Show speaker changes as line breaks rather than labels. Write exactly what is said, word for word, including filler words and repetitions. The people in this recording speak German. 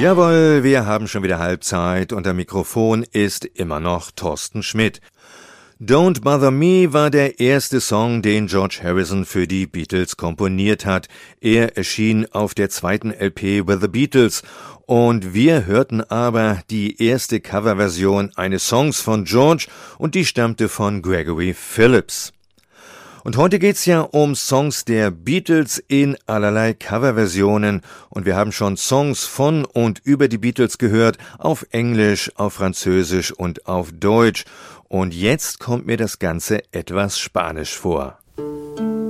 Jawohl, wir haben schon wieder Halbzeit und am Mikrofon ist immer noch Thorsten Schmidt. Don't Bother Me war der erste Song, den George Harrison für die Beatles komponiert hat. Er erschien auf der zweiten L P With the Beatles und wir hörten aber die erste Coverversion eines Songs von George und die stammte von Gregory Phillips. Und heute geht's ja um Songs der Beatles in allerlei Coverversionen und wir haben schon Songs von und über die Beatles gehört, auf Englisch, auf Französisch und auf Deutsch. Und jetzt kommt mir das Ganze etwas spanisch vor.